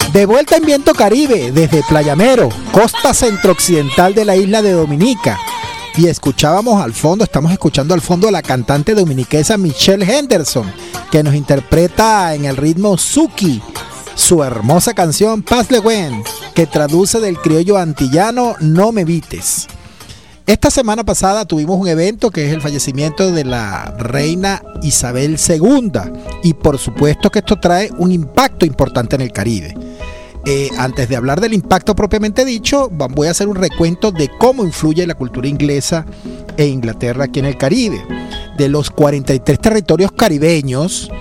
De vuelta en Viento Caribe, desde Playamero, costa centro-occidental de la isla de Dominica. Y estamos escuchando al fondo a la cantante dominiquesa Michelle Henderson, que nos interpreta en el ritmo Suki su hermosa canción Pas le Wen, que traduce del criollo antillano No me vites. Esta semana pasada tuvimos un evento que es el fallecimiento de la reina Isabel II, y por supuesto que esto trae un impacto importante en el Caribe. Antes de hablar del impacto propiamente dicho, voy a hacer un recuento de cómo influye la cultura inglesa e Inglaterra aquí en el Caribe. De los 43 territorios caribeños,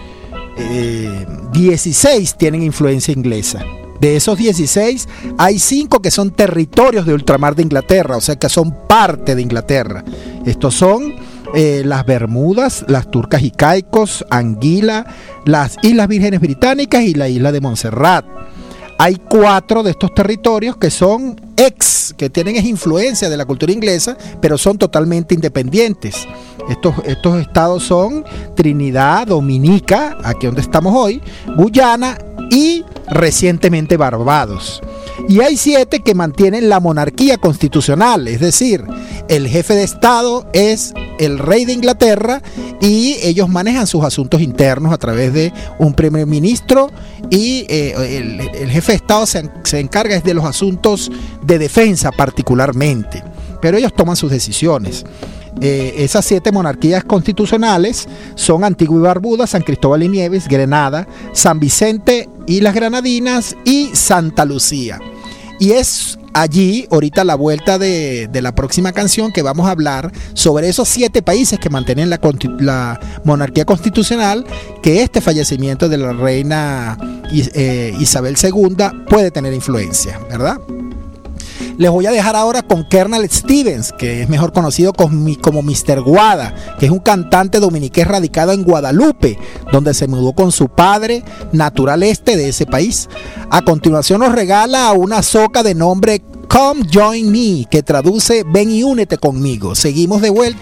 16 tienen influencia inglesa. De esos 16, hay 5 que son territorios de ultramar de Inglaterra, o sea que son parte de Inglaterra. Estos son las Bermudas, las Turcas y Caicos, Anguila, las Islas Vírgenes Británicas y la isla de Montserrat. Hay 4 de estos territorios que son que tienen influencia de la cultura inglesa, pero son totalmente independientes. Estos estados son Trinidad, Dominica, aquí donde estamos hoy, Guyana y recientemente Barbados. Y hay 7 que mantienen la monarquía constitucional, es decir, el jefe de estado es el rey de Inglaterra y ellos manejan sus asuntos internos a través de un primer ministro, y el jefe de estado se encarga de los asuntos de defensa particularmente, pero ellos toman sus decisiones. Esas 7 monarquías constitucionales son Antigua y Barbuda, San Cristóbal y Nieves, Grenada, San Vicente y las Granadinas y Santa Lucía. Y es allí, ahorita a la vuelta de la próxima canción, que vamos a hablar sobre esos 7 países que mantienen la monarquía constitucional, que este fallecimiento de la reina Isabel II puede tener influencia, ¿verdad? Les voy a dejar ahora con Colonel Stevens, que es mejor conocido como Mr. Guada, que es un cantante dominiqués radicado en Guadalupe, donde se mudó con su padre, natural de ese país. A continuación nos regala una soca de nombre Come Join Me, que traduce Ven y únete conmigo. Seguimos de vuelta.